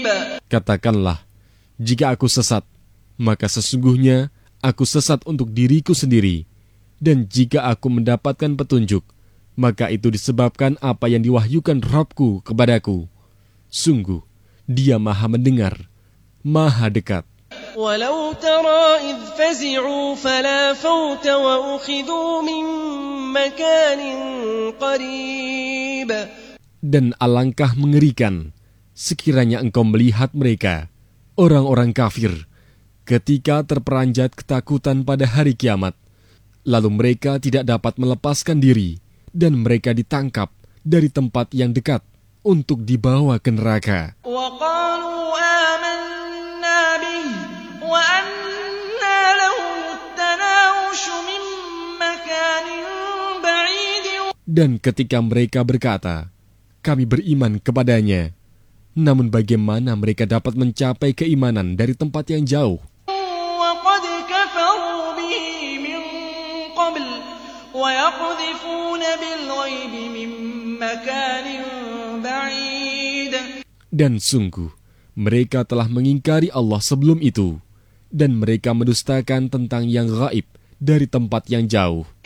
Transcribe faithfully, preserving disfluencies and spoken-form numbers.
Katakanlah, jika aku sesat, maka sesungguhnya aku sesat untuk diriku sendiri. Dan jika aku mendapatkan petunjuk, maka itu disebabkan apa yang diwahyukan Rabbku kepadaku. Sungguh, Dia Maha mendengar, Maha dekat. Walau tara idh fazi'u fala fawta wa ukhidhu min makanin qarib. Dan alangkah mengerikan sekiranya engkau melihat mereka, orang-orang kafir, ketika terperanjat ketakutan pada hari kiamat, lalu mereka tidak dapat melepaskan diri, dan mereka ditangkap dari tempat yang dekat untuk dibawa ke neraka. Dan ketika mereka berkata, kami beriman kepadanya, namun bagaimana mereka dapat mencapai keimanan dari tempat yang jauh? Dan sungguh, mereka telah mengingkari Allah sebelum itu, dan mereka mendustakan tentang yang gaib dari tempat yang jauh.